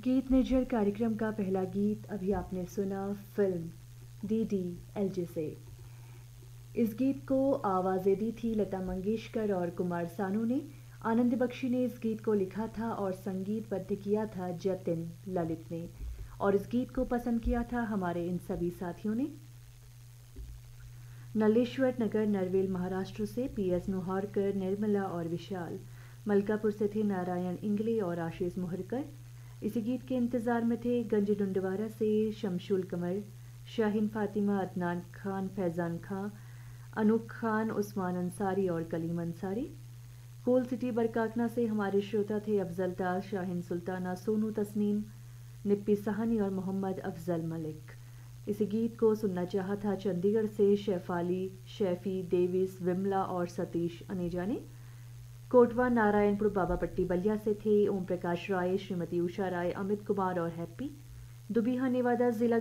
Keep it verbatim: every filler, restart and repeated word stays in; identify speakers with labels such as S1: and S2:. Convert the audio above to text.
S1: गीत निर्जर कार्यक्रम का पहला गीत अभी आपने सुना film D D L J से। इस गीत को आवाज़ें दी थी लता मंगेशकर और कुमार सानू ने। आनंद बख्शी ने इस गीत को लिखा था और संगीतबद्ध किया था जतिन ललित ने। और इस गीत को पसंद किया था हमारे इन सभी साथियों ने। नल्लेश्वर नगर नरवेल महाराष्ट्र से पी एस नुहारकर, निर्मला और विशाल। मलकापुर से थे नारायण इंगले और आशीष मोहरकर। इसी गीत के इंतज़ार में थे गंज डुंडवारा से शमशुल कमर, शाहीन फातिमा, अदनान खान, फैज़ान खां, अनूप खान, उस्मान अंसारी और कलीम अंसारी। कोल सिटी बरकाकना से हमारे श्रोता थे अफजल दास, शाहीन सुल्ताना, सोनू तस्नीम, निप्पी सहानी और मोहम्मद अफजल मलिक। इस गीत को सुनना चाहा था चंडीगढ़ से शेफाली, शैफी, देविस, विमला और सतीश अनेजा ने। कोटवा नारायणपुर बाबापट्टी बलिया से थे ओम प्रकाश राय, श्रीमती उषा राय, अमित कुमार और हैप्पी। दुबिहा नेवादा जिला